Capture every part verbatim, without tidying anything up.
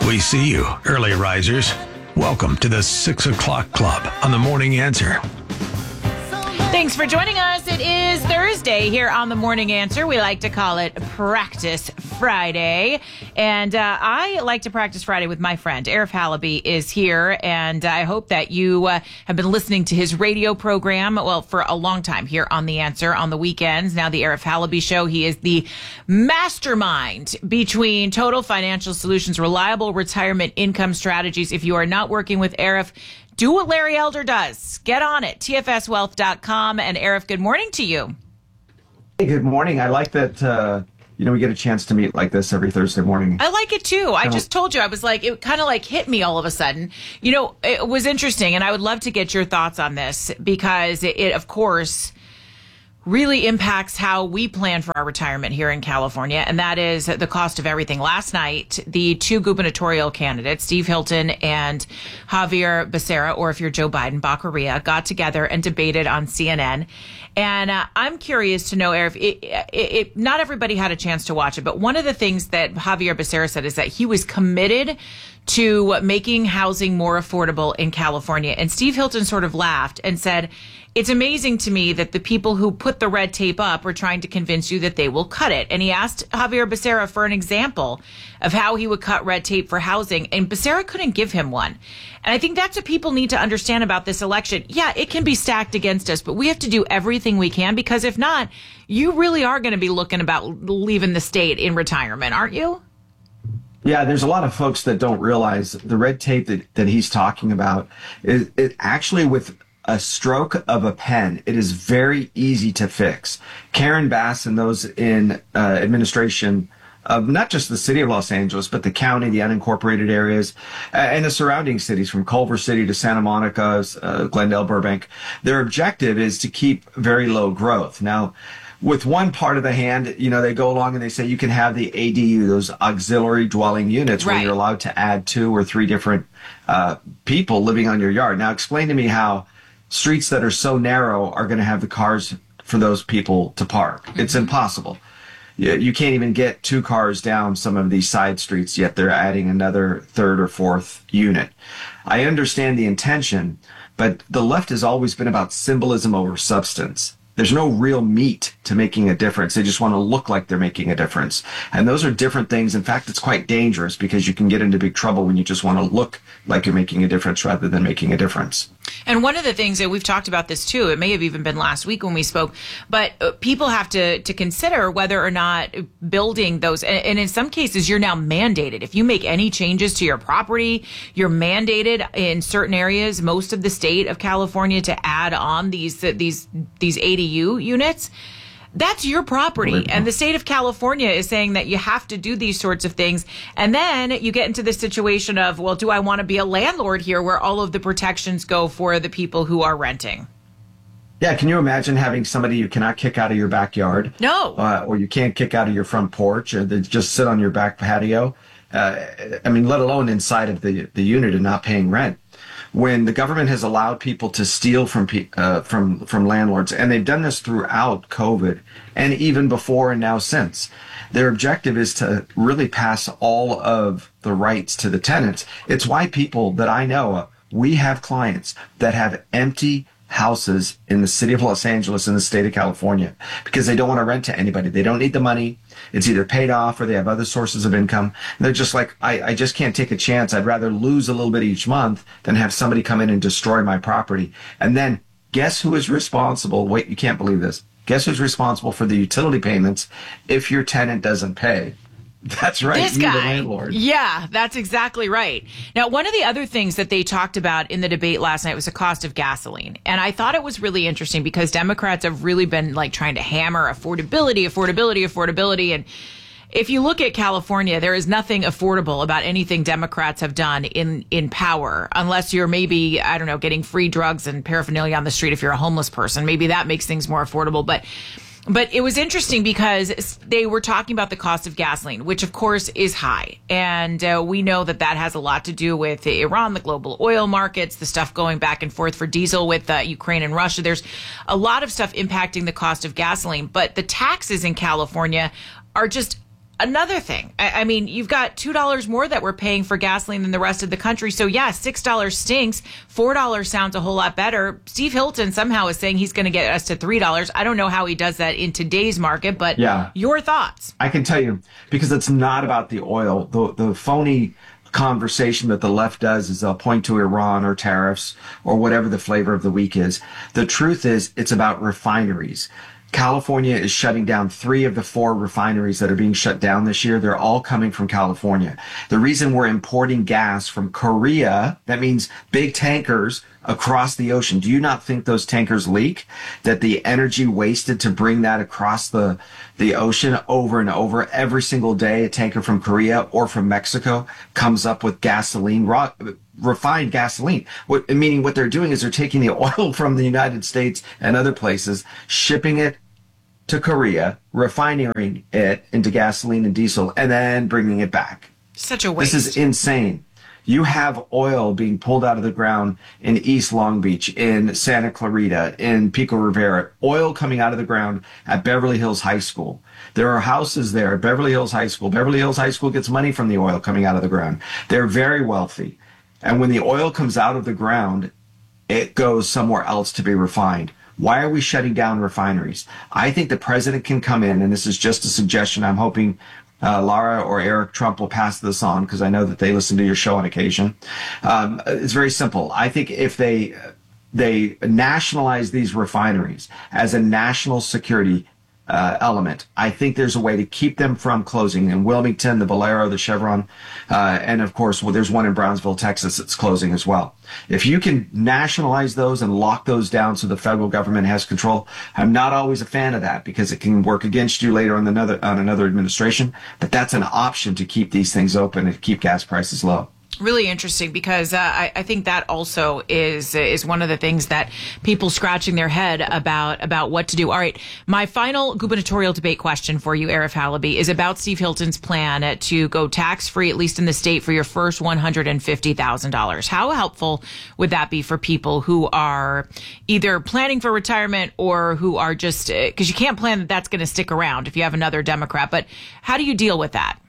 We see you, early risers. Welcome to the six o'clock club on the Morning Answer. Thanks for joining us. It is Thursday here on the Morning Answer. We like to call it Practice Friday. And uh, I like to practice Friday with my friend. Arif Halaby is here. And I hope that you uh, have been listening to his radio program, well, for a long time here on The Answer on the weekends. Now the Arif Halaby Show. He is the mastermind between Total Financial Solutions, reliable retirement income strategies. If you are not working with Arif, do what Larry Elder does. Get on it. T F S wealth dot com. And Arif, good morning to you. Hey, good morning. I like that, uh, you know, we get a chance to meet like this every Thursday morning. I like it too. I just told you, I was like, it kind of like hit me all of a sudden. You know, it was interesting, and I would love to get your thoughts on this because it, it of course, really impacts how we plan for our retirement here in California, and that is the cost of everything. Last night, the two gubernatorial candidates, Steve Hilton and Javier Becerra, or if you're Joe Biden, Baccaria, got together and debated on C N N. And uh, I'm curious to know, Arif, it, it, it, not everybody had a chance to watch it, but one of the things that Javier Becerra said is that he was committed to making housing more affordable in California. And Steve Hilton sort of laughed and said, it's amazing to me that the people who put the red tape up are trying to convince you that they will cut it. And he asked Javier Becerra for an example of how he would cut red tape for housing. And Becerra couldn't give him one. And I think that's what people need to understand about this election. Yeah, it can be stacked against us, but we have to do everything we can, because if not, you really are going to be looking about leaving the state in retirement, aren't you? Yeah, there's a lot of folks that don't realize the red tape that, that he's talking about is it actually with a stroke of a pen. It is very easy to fix. Karen Bass and those in uh, administration of not just the city of Los Angeles, but the county, the unincorporated areas, uh, and the surrounding cities from Culver City to Santa Monica, uh, Glendale, Burbank. Their objective is to keep very low growth. Now, with one part of the hand, you know, they go along and they say you can have the A D U, those auxiliary dwelling units, right, where you're allowed to add two or three different uh, people living on your yard. Now, explain to me how streets that are so narrow are going to have the cars for those people to park. Mm-hmm. It's impossible. You, you can't even get two cars down some of these side streets, yet they're adding another third or fourth unit. I understand the intention, but the left has always been about symbolism over substance. There's no real meat to making a difference. They just want to look like they're making a difference. And those are different things. In fact, it's quite dangerous because you can get into big trouble when you just want to look like you're making a difference rather than making a difference. And one of the things that we've talked about this too, it may have even been last week when we spoke, but people have to, to consider whether or not building those, and in some cases you're now mandated. If you make any changes to your property, you're mandated in certain areas, most of the state of California, to add on these, these, these A D U units. That's your property. And the state of California is saying that you have to do these sorts of things. And then you get into this situation of, well, do I want to be a landlord here where all of the protections go for the people who are renting? Yeah, can you imagine having somebody you cannot kick out of your backyard? No. Uh, or you can't kick out of your front porch, or they just sit on your back patio? Uh, I mean, let alone inside of the, the unit and not paying rent. When the government has allowed people to steal from uh, from from landlords, and they've done this throughout COVID and even before and now since, their objective is to really pass all of the rights to the tenants. It's why people that I know, uh, we have clients that have empty houses in the city of Los Angeles in the state of California because they don't want to rent to anybody. They don't need the money. It's either paid off or they have other sources of income. And they're just like, I, I just can't take a chance. I'd rather lose a little bit each month than have somebody come in and destroy my property. And then guess who is responsible? Wait, you can't believe this. Guess who's responsible for the utility payments if your tenant doesn't pay? That's right. This you, guy. The landlord. Yeah, that's exactly right. Now, one of the other things that they talked about in the debate last night was the cost of gasoline. And I thought it was really interesting because Democrats have really been like trying to hammer affordability, affordability, affordability. And if you look at California, there is nothing affordable about anything Democrats have done in, in power, unless you're maybe, I don't know, getting free drugs and paraphernalia on the street if you're a homeless person. Maybe that makes things more affordable. But But it was interesting because they were talking about the cost of gasoline, which, of course, is high. And uh, we know that that has a lot to do with Iran, the global oil markets, the stuff going back and forth for diesel with uh, Ukraine and Russia. There's a lot of stuff impacting the cost of gasoline. But the taxes in California are just another thing, I, I mean, you've got two dollars more that we're paying for gasoline than the rest of the country. So, yeah, six dollars stinks. four dollars sounds a whole lot better. Steve Hilton somehow is saying he's going to get us to three dollars. I don't know how he does that in today's market, but yeah. Your thoughts? I can tell you, because it's not about the oil. The, the phony conversation that the left does is they'll point to Iran or tariffs or whatever the flavor of the week is. The truth is it's about refineries. California is shutting down three of the four refineries that are being shut down this year. They're all coming from California. The reason we're importing gas from Korea, that means big tankers across the ocean. Do you not think those tankers leak? That the energy wasted to bring that across the, the ocean over and over every single day, a tanker from Korea or from Mexico comes up with gasoline, raw, refined gasoline. What, meaning what they're doing is they're taking the oil from the United States and other places, shipping it to Korea, refining it into gasoline and diesel, and then bringing it back. Such a waste. This is insane. You have oil being pulled out of the ground in East Long Beach, in Santa Clarita, in Pico Rivera, oil coming out of the ground at Beverly Hills High School. There are houses there at Beverly Hills High School. Beverly Hills High School gets money from the oil coming out of the ground. They're very wealthy. And when the oil comes out of the ground, it goes somewhere else to be refined. Why are we shutting down refineries? I think the president can come in, and this is just a suggestion. I'm hoping uh, Lara or Eric Trump will pass this on because I know that they listen to your show on occasion. Um, it's very simple. I think if they they nationalize these refineries as a national security Uh, element, I think there's a way to keep them from closing. In Wilmington, the Valero, the Chevron, uh, and of course, well, there's one in Brownsville, Texas that's closing as well. If you can nationalize those and lock those down so the federal government has control, I'm not always a fan of that because it can work against you later on another on another administration, but that's an option to keep these things open and keep gas prices low. Really interesting because uh, I, I think that also is is one of the things that people scratching their head about about what to do. All right, my final gubernatorial debate question for you, Arif Halaby, is about Steve Hilton's plan to go tax-free, at least in the state, for your first one hundred fifty thousand dollars. How helpful would that be for people who are either planning for retirement or who are just, because you can't plan that that's going to stick around if you have another Democrat, but how do you deal with that?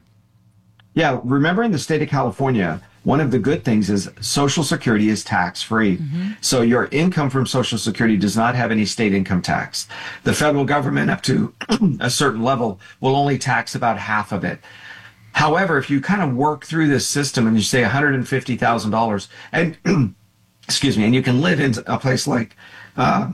Yeah, remember in the state of California, one of the good things is Social Security is tax-free. Mm-hmm. So your income from Social Security does not have any state income tax. The federal government, up to a certain level, will only tax about half of it. However, if you kind of work through this system and you say one hundred fifty thousand dollars, and excuse me, and you can live in a place like, uh,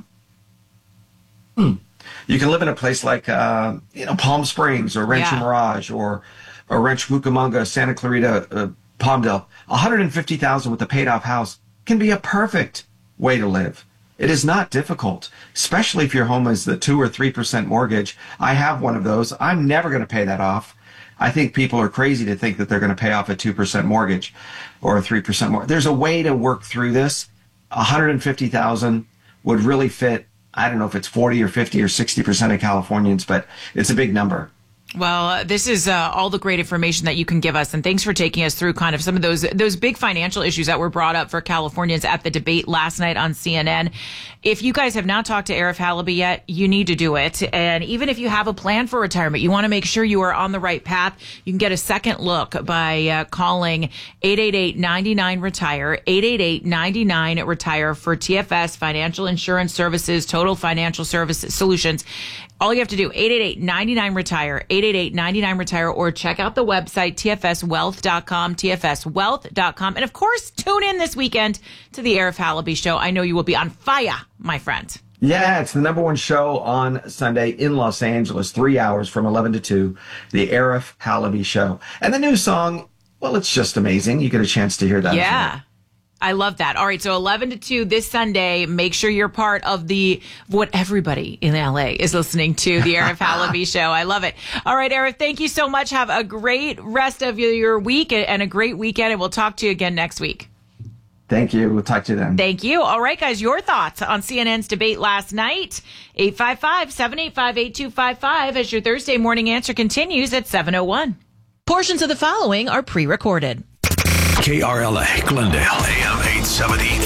you can live in a place like, uh, you know, Palm Springs or Rancho yeah. Mirage or, or Rancho Cucamonga, Santa Clarita, uh, Palmdale, one hundred fifty thousand dollars with a paid-off house can be a perfect way to live. It is not difficult, especially if your home is the two or three percent mortgage. I have one of those. I'm never going to pay that off. I think people are crazy to think that they're going to pay off a two percent mortgage or a three percent mortgage. There's a way to work through this. one hundred fifty thousand dollars would really fit. I don't know if it's forty or fifty or sixty percent of Californians, but it's a big number. Well, uh, this is uh, all the great information that you can give us. And thanks for taking us through kind of some of those those big financial issues that were brought up for Californians at the debate last night on C N N. If you guys have not talked to Arif Halaby yet, you need to do it. And even if you have a plan for retirement, you want to make sure you are on the right path. You can get a second look by uh, calling eight eight eight, nine nine, retire, eight eight eight, nine nine, retire for T F S, Financial Insurance Services, Total Financial Services Solutions. All you have to do, eight eight eight, nine nine, retire, eight eight eight, nine nine, retire, or check out the website, T F S wealth dot com, T F S wealth dot com. And of course, tune in this weekend to the Arif Halaby Show. I know you will be on fire, my friend. Yeah, it's the number one show on Sunday in Los Angeles, three hours from eleven to two, the Arif Halaby Show. And the new song, well, it's just amazing. You get a chance to hear that. Yeah. I love that. All right, so eleven to two this Sunday. Make sure you're part of the what everybody in L A is listening to, the Arif Halaby Show. I love it. All right, Arif, thank you so much. Have a great rest of your week and a great weekend, and we'll talk to you again next week. Thank you. We'll talk to you then. Thank you. All right, guys, your thoughts on C N N's debate last night. eight five five, seven eight five, eight two five five as your Thursday morning answer continues at seven oh one. Portions of the following are pre-recorded. K R L A, Glendale, A M eight seventy, The Answer.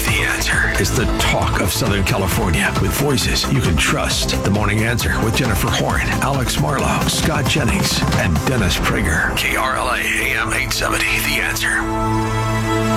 Answer is the talk of Southern California with voices you can trust. The Morning Answer with Jennifer Horn, Alex Marlowe, Scott Jennings, and Dennis Prager. K R L A A M eight seventy, The Answer.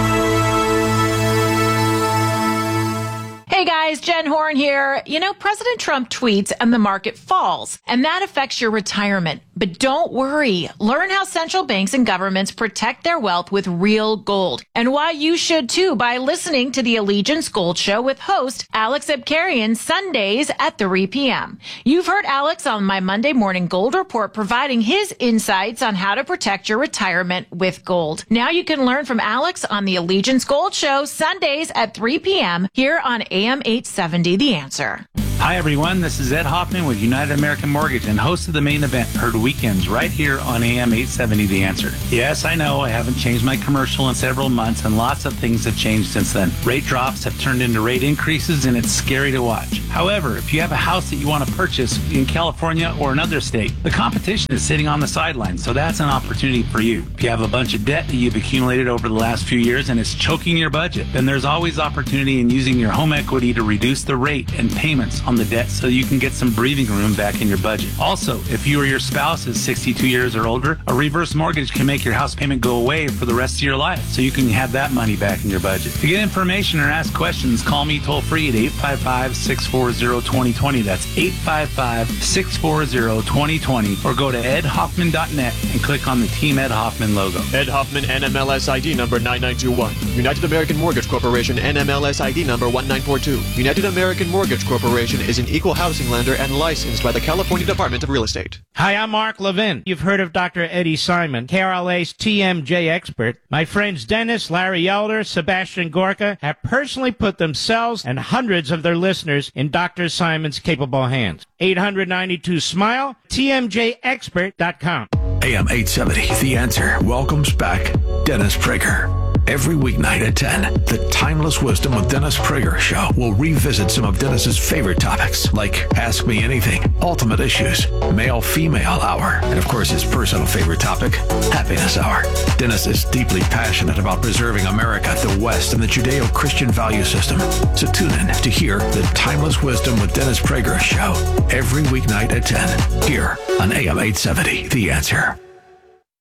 Hey guys, Jen Horn here. You know, President Trump tweets and the market falls, and that affects your retirement. But don't worry. Learn how central banks and governments protect their wealth with real gold, and why you should too by listening to the Allegiance Gold Show with host Alex Abkarian Sundays at three p.m. You've heard Alex on my Monday Morning Gold Report providing his insights on how to protect your retirement with gold. Now you can learn from Alex on the Allegiance Gold Show Sundays at three p.m. here on A M eight seventy, The Answer. Hi, everyone. This is Ed Hoffman with United American Mortgage and host of The Main Event, heard weekends right here on A M eight seventy, The Answer. Yes, I know I haven't changed my commercial in several months, and lots of things have changed since then. Rate drops have turned into rate increases, and it's scary to watch. However, if you have a house that you want to purchase in California or another state, the competition is sitting on the sidelines, so that's an opportunity for you. If you have a bunch of debt that you've accumulated over the last few years and it's choking your budget, then there's always opportunity in using your home equity to reduce the rate and payments on the debt so you can get some breathing room back in your budget. Also, if you or your spouse is sixty-two years or older, a reverse mortgage can make your house payment go away for the rest of your life, so you can have that money back in your budget. To get information or ask questions, call me toll free at eight five five, six four zero, two zero two zero. That's eight five five, six four zero, two zero two zero, or go to ed hoffman dot net and click on the Team Ed Hoffman logo. Ed Hoffman, N M L S I D number nine nine two one. United American Mortgage Corporation, N M L S I D number one nine four two. United American Mortgage Corporation is an equal housing lender and licensed by the California Department of Real Estate. Hi, I'm Mark Levin. You've heard of Doctor Eddie Simon, K R L A's T M J expert. My friends Dennis, Larry Elder, Sebastian Gorka have personally put themselves and hundreds of their listeners in Doctor Simon's capable hands. eight hundred ninety-two SMILE, T M J expert dot com. A M eight seventy, The Answer welcomes back Dennis Prager. Every weeknight at ten, the Timeless Wisdom with Dennis Prager show will revisit some of Dennis's favorite topics, like Ask Me Anything, Ultimate Issues, Male-Female Hour, and of course his personal favorite topic, Happiness Hour. Dennis is deeply passionate about preserving America, the West, and the Judeo-Christian value system. So tune in to hear the Timeless Wisdom with Dennis Prager show every weeknight at ten, here on A M eight seventy, The Answer.